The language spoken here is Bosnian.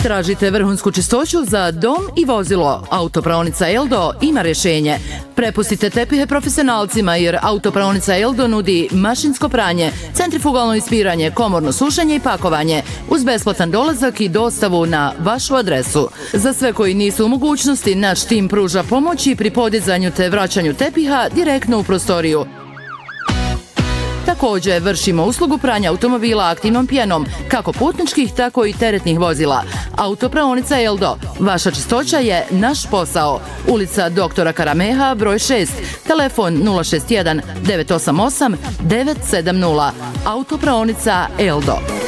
Tražite vrhunsku čistoću za dom i vozilo? Autopraonica Eldo ima rješenje. Prepustite tepihe profesionalcima jer Autopraonica Eldo nudi mašinsko pranje, centrifugalno ispiranje, komorno sušenje i pakovanje uz besplatan dolazak i dostavu na vašu adresu. Za sve koji nisu u mogućnosti, naš tim pruža pomoći pri podizanju te vraćanju tepiha direktno u prostoriju. Također vršimo uslugu pranja automobila aktivnom pjenom, kako putničkih, tako i teretnih vozila. Autopraonica Eldo. Vaša čistoća je naš posao. Ulica Doktora Karameha, broj 6, telefon 061 988 970. Autopraonica Eldo.